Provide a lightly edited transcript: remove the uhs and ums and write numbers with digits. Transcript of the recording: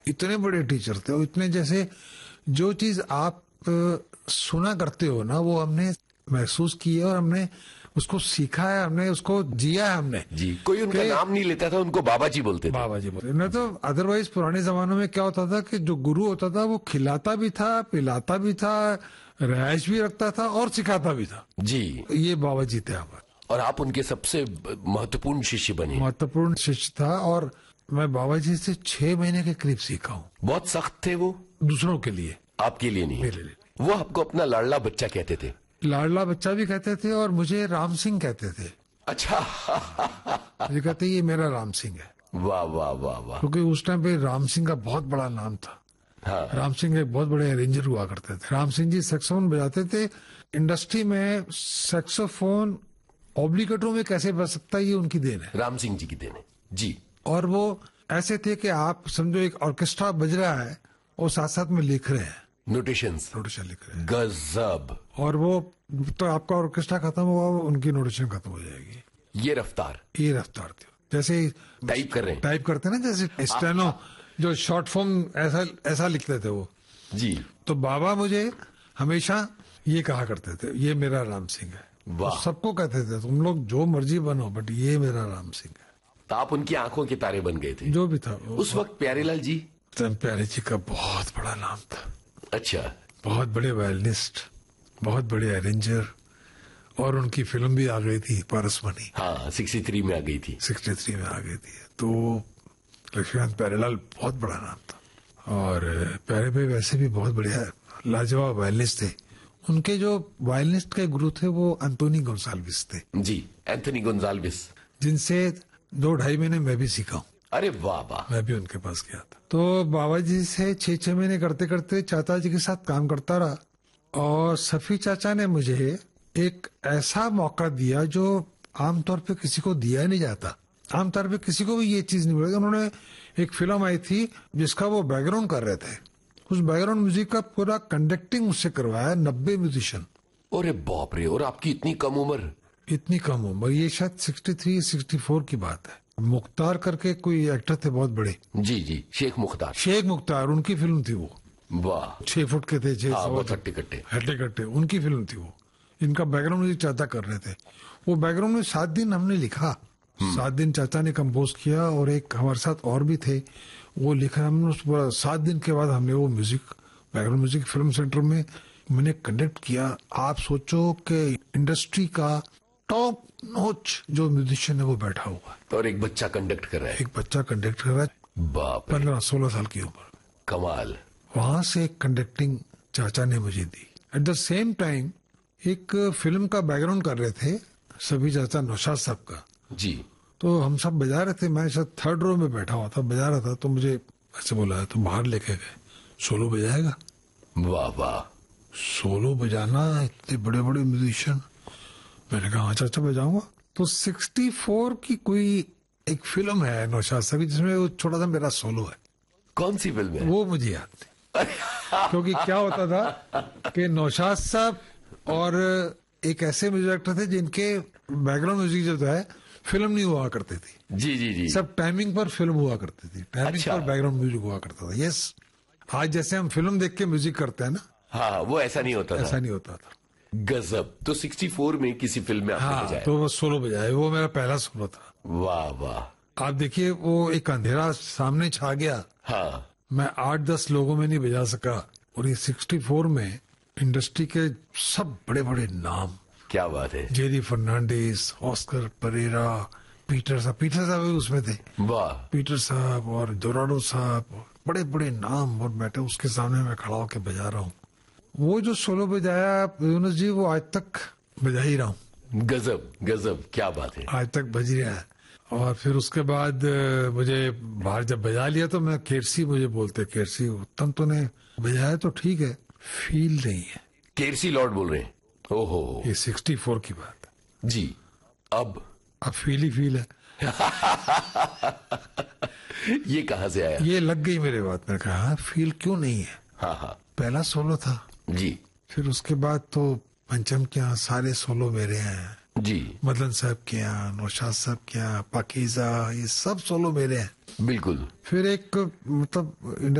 इतने बड़े टीचर थे और इतने जैसे जो चीज आप सुना करते हो ना वो हमने महसूस की है और हमने उसको सीखा है, हमने उसको जिया है हमने जी। कोई उनका नाम नहीं लेता था, उनको बाबा जी बोलते थे। बाबा जी बोलते नहीं तो अदरवाइज पुराने जमानों में क्या होता था कि जो गुरु होता था वो खिलाता भी था, पिलाता भी था, रिहाइश भी रखता था और सिखाता भी था। जी। ये बाबा जी थे हमारे। और आप उनके सबसे महत्वपूर्ण शिष्य बने। महत्वपूर्ण शिष्य था और मैं बाबा जी से 6 महीने के करीब सीखा हूँ। बहुत सख्त थे वो? दूसरों के लिए, आपके लिए नहीं? मेरे लिए। वो आपको अपना लाडला बच्चा कहते थे? लाडला बच्चा भी कहते थे और मुझे राम सिंह कहते थे। अच्छा। मुझे कहते ये मेरा राम सिंह है। वाह वाह वाह वाह। क्योंकि उस टाइम पे राम सिंह का बहुत बड़ा नाम था। हाँ। राम सिंह एक बहुत बड़े अरेंजर हुआ करते थे। राम सिंह जी सैक्सोफोन बजाते थे। इंडस्ट्री में सैक्सोफोन ऑब्लिगेटो में कैसे बज सकता है ये उनकी देन है, राम सिंह जी की देन है जी। और वो ऐसे थे कि आप समझो एक ऑर्केस्ट्रा बज रहा है और साथ साथ में लिख रहे हैं, नोटेशन लिख रहे हैं। गजब। और वो तो आपका ऑर्केस्ट्रा खत्म हुआ उनकी नोटेशन खत्म हो जाएगी। ये रफ्तार थी। जैसे टाइप कर रहे हैं, टाइप करते हैं ना, जैसे स्टेनो जो शॉर्ट फॉर्म ऐसा लिखते थे वो जी। तो बाबा मुझे हमेशा ये कहा करते थे ये मेरा राम सिंह है। वाह। सबको कहते थे तुम लोग जो मर्जी बनो बट ये मेरा राम सिंह है। तो आप उनकी आंखों के तारे बन गए थे? जो भी था उस वक्त प्यारेलाल जी? प्यारे जी का बहुत बड़ा नाम था। अच्छा। बहुत बड़े वायलिनिस्ट, बहुत बड़े अरेंजर, और उनकी फिल्म भी आ गई थी पारसमणि। हाँ, 63 में आ गई थी। 63 में आ गई थी। तो लक्ष्मीकांत प्यारेलाल बहुत बड़ा नाम था और प्यारे भाई वैसे भी बहुत बढ़िया लाजवाब वायलिनिस्ट थे। उनके जो वायलिनिस्ट के गुरु थे वो एंथोनी गोंसाल्विस थे। जी, एंथोनी गोंसाल्विस, जिनसे 2-2.5 महीने मैं भी सीखा हूँ। अरे वाह वाह। मैं भी उनके पास गया था। तो बाबा जी से 6-6 महीने करते करते चाचा जी के साथ काम करता रहा और सफी चाचा ने मुझे एक ऐसा मौका दिया जो आमतौर पे किसी को दिया नहीं जाता। आमतौर पे किसी को भी ये चीज नहीं मिलेगी। उन्होंने एक फिल्म आई थी जिसका वो बैकग्राउंड कर रहे थे, उस बैकग्राउंड म्यूजिक का पूरा कंडक्टिंग उससे करवाया 90 म्यूजिशियन। अरे बाप रे। और आपकी इतनी कम उम्र? इतनी कम उम्र, ये शायद 63-64 की बात है। मुख्तार करके कोई एक्टर थे बहुत बड़े। जी जी, शेख मुख्तार, उनकी फिल्म थी वो। वाह। 6 फुट के थे, 6 हट्टे कट्टे, उनकी फिल्म थी वो। इनका बैकग्राउंड म्यूजिक चाचा कर रहे थे। वो बैकग्राउंड में 7 दिन हमने लिखा। 7 दिन चाचा ने कंपोज किया और एक हमारे साथ और भी थे, वो लिखा हमने। 7 दिन के बाद हमने वो music, background music film centre में मैंने कंडक्ट किया। आप सोचो कि इंडस्ट्री का टॉप नॉच जो म्यूजिशियन है वो बैठा हुआ है और एक बच्चा कंडक्ट कर रहा है। एक बच्चा कंडक्ट कर रहा है। बाप रे। 15-16 साल की उम्र। कमाल। वहां से कंडक्टिंग चाचा ने मुझे दी। एट द सेम टाइम एक फिल्म का बैकग्राउंड कर रहे थे सभी चाचा, नौशाद साहब का। जी। तो हम सब बजा रहे थे, मैं शायद 3rd रो में बैठा हुआ था, बजा रहा था। तो मुझे ऐसे बोला तुम बाहर लेके गए, सोलो बजाएगा। वाह वाह। सोलो बजाना, इतने बड़े बड़े म्यूजिशियन। मैंने कहा हाँ चाचा बजाऊंगा। तो 64 की कोई एक फिल्म है नौशाद साहब की जिसमें वो छोटा सा मेरा सोलो है। कौन सी फिल्म है? वो मुझे याद नहीं। क्योंकि क्या होता था कि नौशाद साहब और एक ऐसे म्यूजिक डायरेक्टर थे जिनके बैकग्राउंड म्यूजिक जो है फिल्म नहीं हुआ करती थी। जी जी जी। सब टाइमिंग पर फिल्म हुआ करती थी, टाइमिंग अच्छा। पर बैकग्राउंड म्यूजिक हुआ करता था। यस, आज जैसे हम फिल्म देख के म्यूजिक करते हैं ना, हाँ, वो ऐसा नहीं होता था। ऐसा नहीं होता था। गजब। तो 64 में किसी फिल्म में आपने बजाया? तो वो सोलो बजाया, वो मेरा पहला सोलो था। वाह वाह। आप देखिए वो एक अंधेरा सामने छा गया। हाँ। मैं 8-10 लोगों में नहीं बजा सका और ये 64 में इंडस्ट्री के सब बड़े बड़े नाम। क्या बात है। Jerry Fernandes, Oscar Perera, Peter साहब भी उसमें थे। वाह। पीटर साहब और जोराडो साहब, बड़े बड़े नाम। और बैठे उसके सामने मैं खड़ा होकर बजा रहा हूँ। वो जो सोलो बजाया यूनुस जी, वो आज तक बजा ही रहा हूँ। गजब गजब, क्या बात है। आज तक बज रहा है। और फिर उसके बाद मुझे बाहर जब बजा लिया तो मैं केरसी, मुझे बोलते केरसी उत्तम तो ने बजाया तो ठीक है, फील नहीं है। केरसी लॉर्ड बोल रहे हैं? ओहो। ये 64 की बात है जी। अब फील ही फील है। ये कहाँ से आया? ये लग गई मेरे बात। मैंने कहा फील क्यों नहीं है। हाँ हाँ। पहला सोलो था जी। फिर उसके बाद तो पंचम के यहाँ सारे सोलो मेरे हैं। जी मदन साहब के यहाँ, नौशाद साहब के यहाँ, पाकीज़ा, ये सब सोलो मेरे हैं। बिल्कुल। फिर एक मतलब